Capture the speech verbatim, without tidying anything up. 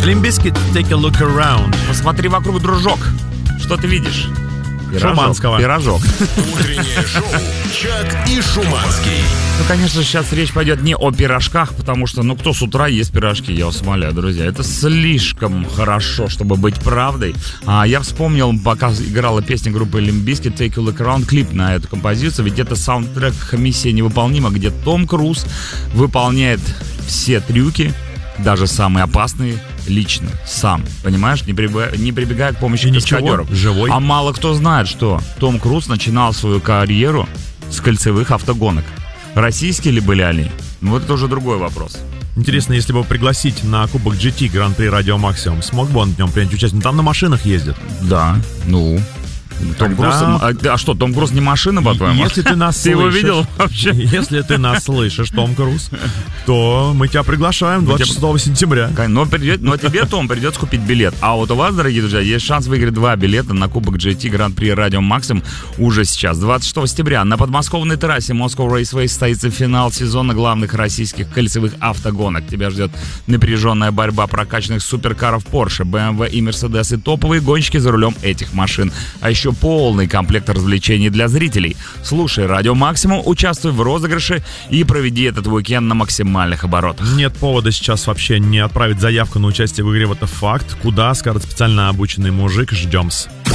Limp Bizkit, Take a Look Around. Посмотри вокруг, дружок. Что ты видишь? Пирожок. Шуманского. Пирожок. Утреннее шоу «Чак и Шуманский». Ну, конечно, сейчас речь пойдет не о пирожках, потому что, ну, кто с утра ест пирожки, я вас умоляю, друзья. Это слишком хорошо, чтобы быть правдой. А я вспомнил, пока играла песня группы Limp Bizkit Take a Look Around, клип на эту композицию, ведь это саундтрек «Миссия невыполнима», где Том Круз выполняет все трюки, даже самые опасные, лично, сам, понимаешь, не прибегая, не прибегая к помощи каскадеров. Живой. А мало кто знает, что Том Круз начинал свою карьеру с кольцевых автогонок. Российские ли были они? Ну, вот это уже другой вопрос. Интересно, если бы пригласить на Кубок джи ти Гран-при Радио Максимум, смог бы он в нем принять участие? Ну, там на машинах ездит. Да, ну... Том Круз, а, а что, Том Круз не машина, по-твоему? Если ты нас ты слышишь, его видел вообще? Если ты нас слышишь, Том Круз, то мы тебя приглашаем двадцать шестого сентября. Но, придет, но тебе, Том, придется купить билет. А вот у вас, дорогие друзья, есть шанс выиграть два билета на Кубок джи ти Гран-при Радио Максимум уже сейчас, двадцать шестого сентября. На подмосковной трассе Moscow Raceway состоится финал сезона главных российских кольцевых автогонок. Тебя ждет напряженная борьба прокачанных суперкаров Porsche, бэ эм вэ и Mercedes и топовые гонщики за рулем этих машин. А еще полный комплект развлечений для зрителей. Слушай Радио Максимум, участвуй в розыгрыше и проведи этот уикенд на максимальных оборотах. Нет повода сейчас вообще не отправить заявку на участие в игре «Вот это факт». Куда, скажет специально обученный мужик, ждем-с.